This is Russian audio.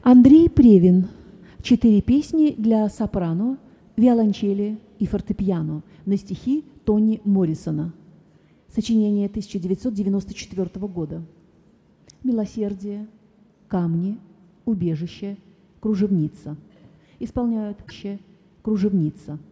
Андрей Превин. 4 песни для сопрано, виолончели и фортепиано на стихи Тони Моррисона. Сочинение 1994 года. «Милосердие», «Камни», «Убежище», «Кружевница». Исполняют «Кружевница».